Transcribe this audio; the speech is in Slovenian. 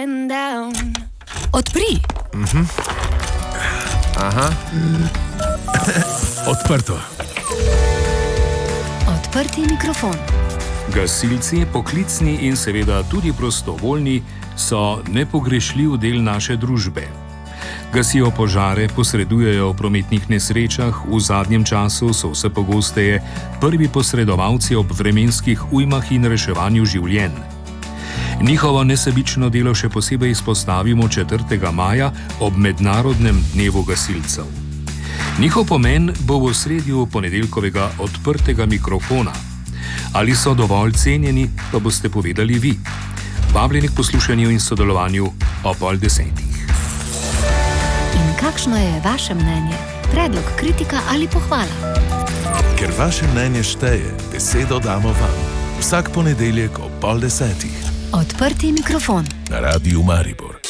and down. Odpri. Aha. Odprto. Odprti mikrofon. Gasilci, poklicni in seveda tudi prostovoljni, so nepogrešljiv del naše družbe. Gasijo požare, posredujejo v prometnih nesrečah, v zadnjem času so vse pogosteje prvi posredovalci ob vremenskih ujmah in reševanju življenj. Njihovo nesebično delo še posebej izpostavimo 4. maja ob Mednarodnem dnevu gasilcev. Njihov pomen bo v ospredju ponedeljkovega odprtega mikrofona. Ali so dovolj cenjeni, pa boste povedali vi. Vabljeni k poslušanju in sodelovanju ob 9:30. In kakšno je vaše mnenje? Predlog, kritika ali pohvala? Ker vaše mnenje šteje, besedo damo vam. Vsak ponedeljek ob 9:30. Odprti mikrofon. Na Radiu Maribor.